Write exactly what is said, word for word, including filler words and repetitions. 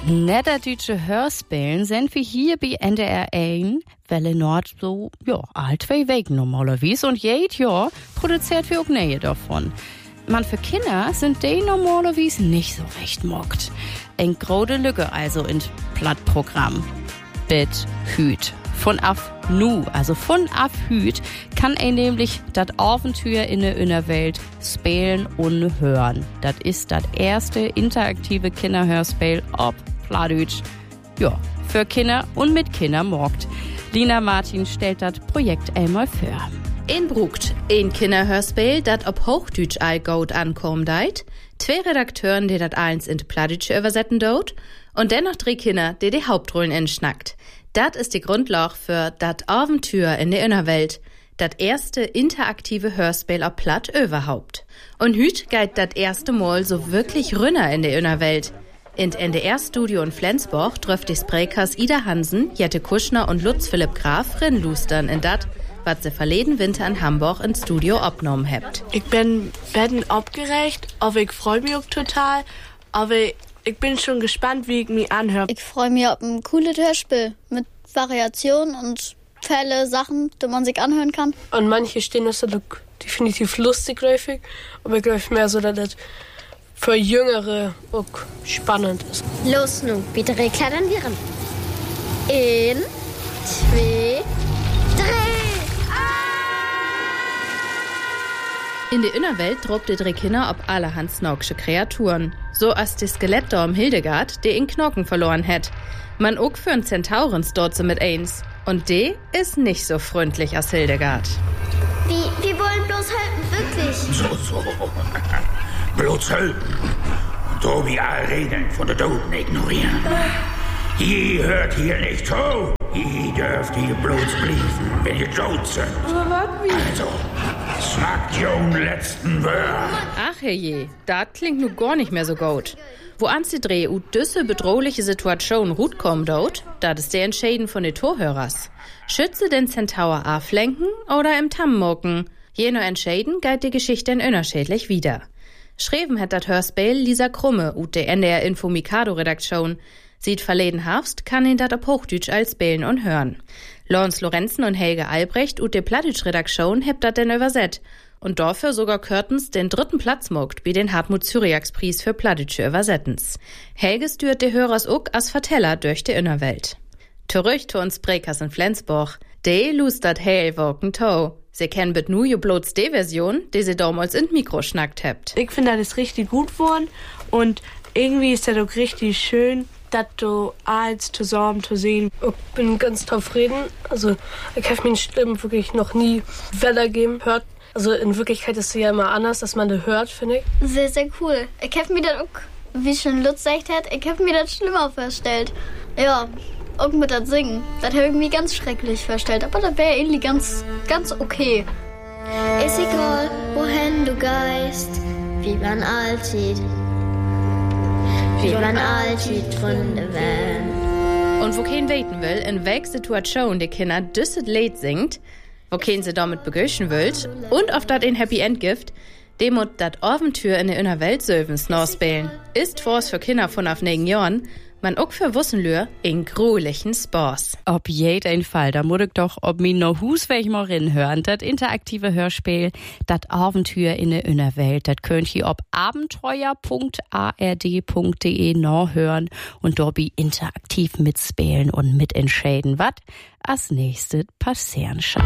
Niederdeutsche Hörspielen sind wie hier bei N D R eins, Welle Nord so, ja, all zwei Wegen normalerweise und jedes Jahr produziert wir auch Nähe davon. Man für Kinder sind die normalerweise nicht so recht mockt. Ein große Lücke also in Plattprogramm. Bit Hüt. Von af nu, also von af Hüt, kann er nämlich das Abenteuer in der Innerwelt spielen und hören. Das ist das erste interaktive Kinderhörspiel ob Plattdeutsch. Ja, für Kinder und mit Kindern morgt. Lina Martin stellt das Projekt einmal vor. In Brugt, ein Kinderhörspiel, dat ob Hochdeutsch allgout ankommen deit, zwei Redakteuren, die dat eins in Plattdeutsch übersetzen dort, und dennoch drei Kinder, die die Hauptrollen inschnackt. Dat ist die Grundlage für dat Abenteuer in der Innerwelt, dat erste interaktive Hörspiel ob Platt überhaupt. Und hüt geht dat erste Mal so wirklich rünner in der Innerwelt. In N D R-Studio in Flensburg trifft die Sprekers Ida Hansen, Jette Kuschner und Lutz Philipp Graf rinlustern in dat, was sie verleden Winter in Hamburg ins Studio abgenommen habt. Ich bin werden abgerecht, aber ich freue mich auch total, aber ich bin schon gespannt, wie ich mich anhöre. Ich freue mich auf ein cooles Hörspiel mit Variationen und Fälle, Sachen, die man sich anhören kann. Und manche stehen das definitiv lustig, häufig, aber ich glaube mehr so, dass das für Jüngere auch spannend ist. Los nun, bitte klettern wir ran. In, zwei, drei. In der Innerwelt drobt die drei Kinder ob allerhand snauksche Kreaturen. So als die Skelettdorm Hildegard, die in Knochen verloren hat. Man auch für einen Zentaurens dort so mit eins. Und die ist nicht so freundlich als Hildegard. Wie, wir wollen bloß helfen, wirklich. So, so. Bloß helfen. Und so wie alle Regeln von der Toten ignorieren. Ihr hört hier nicht zu. Ihr dürft hier bloß blieben, wenn ihr tot sind. Also, snackt jungen letzten Wörter. Ach herrje, das klingt nu gar nicht mehr so gut. Wo ans die Dreh u düsse bedrohliche Situation gut kommt dort, das ist der Entscheiden von den Torhörers. Schütze den Zentaur aflenken oder im Tamm mucken. Je nur entscheiden geht die Geschichte in unterschiedlich wieder. Schreiben hat dat Hörspiel Lisa Krumme ut der N D R Info Mikado Redaktion. Sieht verleden Herbst, kann ihn dat ab Hochdeutsch als spielen und hören. Lorenz Lorenzen und Helge Albrecht ut der Plattdeutsch Redaktion hebt dat denn übersetzt. Und dafür sogar Körtens den dritten Platz mogt, wie den Hartmut Cyriax-Preis für Plattdeutsche Übersettens. Helge stört die Hörers auch als Verteller durch die Innerwelt. Zurück zu uns Brekers in Flensburg. De lustert hell woken to. Sie kennen bet nu jo bloß die Version, die sie damals in Mikro schnackt habt. Ich finde, das ist richtig gut geworden und irgendwie ist das auch richtig schön, das so alles zusammen zu sehen. Ich bin ganz zufrieden. Also, ich habe meine Stimme wirklich noch nie weitergeben hört. Also in Wirklichkeit ist es ja immer anders, dass man das hört, finde ich. Sehr, sehr cool. Ich habe mir das auch, wie schon Lutz gesagt hat, ich habe mir das schlimmer vorgestellt. Ja, auch mit das Singen. Das habe ich mir ganz schrecklich vorgestellt. Aber das wäre irgendwie ganz, ganz okay. Ist egal, wohin du geist, wie man alltid, wie man alltid Gründe wählen. Und wo kein weten will, in welcher Situation die Kinder düsset Lied singt, wo kein sie damit begöschen wollt und auf dat ein Happy End gibt, dem mut dat Abenteuer in der Innerwelt Sövens nachspielen. Ist vor's für Kinder von auf negen Jahren, man auch für Wussenlür in grulichen Spaß. Ob jeden Fall, da muss ich doch, ob mir noch Hus welch mal rinhören, das interaktive Hörspiel, das Abenteuer in der Innerwelt, das könnt ihr ob abenteuer punkt a r d punkt d e nachhören und dort interaktiv mitspielen und mitentscheiden, was als nächstes passieren soll.